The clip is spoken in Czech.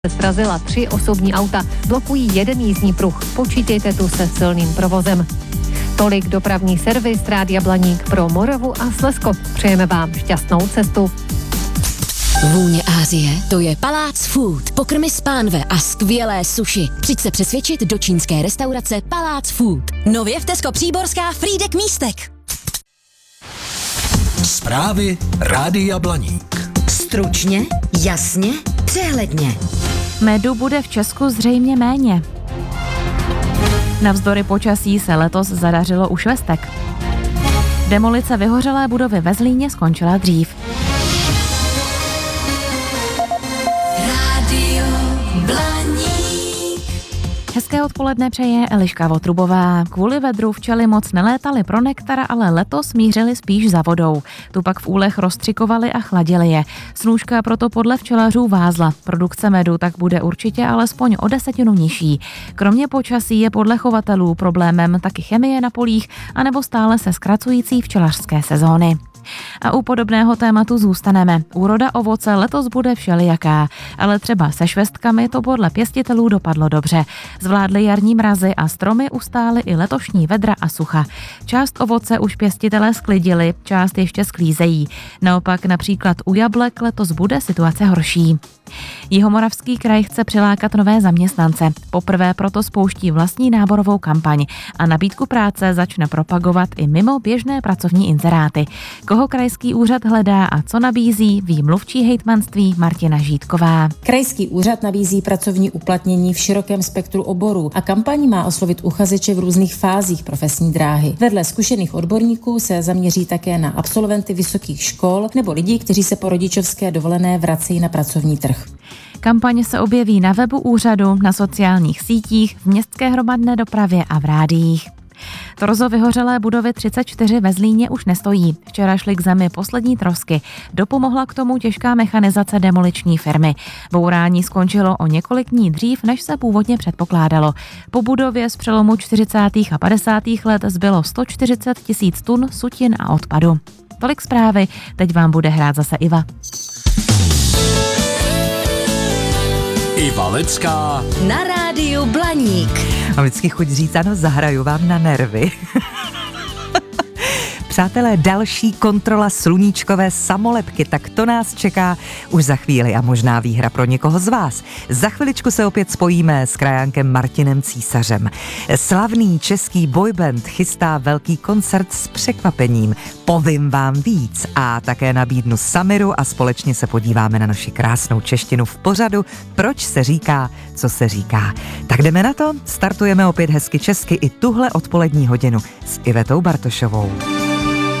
Srazila 3 osobní auta, blokují jeden jízdní pruh. Počítejte tu se silným provozem. Tolik dopravní servis Rádia Blaník pro Moravu a Slezsko. Přejeme vám šťastnou cestu. Vůně Asie, to je Palác Food. Pokrmy z pánve a skvělé sushi. Přijď se přesvědčit do čínské restaurace Palác Food. Nově v Tesco Příborská Frýdek Místek. Zprávy Rádia Blaník. Stručně, jasně, přehledně. Medu bude v Česku zřejmě méně. Navzdory počasí se letos zadařilo u švestek. Demolice vyhořelé budovy ve Zlíně skončila dřív. Rádio Blaník. Hezké odpoledne přeje Eliška Votrubová. Kvůli vedru včely moc nelétaly pro nektar, ale letos mířily spíš za vodou. Tu pak v úlech rozstřikovali a chladili je. Snůška proto podle včelařů vázla. Produkce medu tak bude určitě alespoň o 10 nižší. Kromě počasí je podle chovatelů problémem taky chemie na polích anebo stále se zkracující včelařské sezóny. A u podobného tématu zůstaneme. Úroda ovoce letos bude všelijaká, ale třeba se švestkami to podle pěstitelů dopadlo dobře. Zvládly jarní mrazy a stromy ustály i letošní vedra a sucha. Část ovoce už pěstitelé sklidili, část ještě sklízejí. Naopak například u jablek letos bude situace horší. Jihomoravský kraj chce přilákat nové zaměstnance. Poprvé proto spouští vlastní náborovou kampaň a nabídku práce začne propagovat i mimo běžné pracovní inzeráty. Koho krajský úřad hledá a co nabízí, ví mluvčí hejtmanství Martina Žítková. Krajský úřad nabízí pracovní uplatnění v širokém spektru oborů a kampaň má oslovit uchazeče v různých fázích profesní dráhy. Vedle zkušených odborníků se zaměří také na absolventy vysokých škol nebo lidi, kteří se po rodičovské dovolené vracejí na pracovní trh. Kampaň se objeví na webu úřadu, na sociálních sítích, v městské hromadné dopravě a v rádiích. Torzo vyhořelé budovy 34 ve Zlíně už nestojí. Včera šly k zemi poslední trosky. Dopomohla k tomu těžká mechanizace demoliční firmy. Bourání skončilo o několik dní dřív, než se původně předpokládalo. Po budově z přelomu 40. a 50. let zbylo 140 000 tun sutin a odpadu. Tolik zprávy, teď vám bude hrát zase Iva. Iva Lecká Na rádiu Blaník. Mám vždycky chuť říct, ano, zahraju vám na nervy. Přátelé, další kontrola sluníčkové samolepky, tak to nás čeká už za chvíli a možná výhra pro někoho z vás. Za chviličku se opět spojíme s krajánkem Martinem Císařem. Slavný český boyband chystá velký koncert s překvapením. Povím vám víc a také nabídnu Samiru a společně se podíváme na naši krásnou češtinu v pořadu Proč se říká, co se říká. Tak jdeme na to, startujeme opět hezky česky i tuhle odpolední hodinu s Ivetou Bartošovou.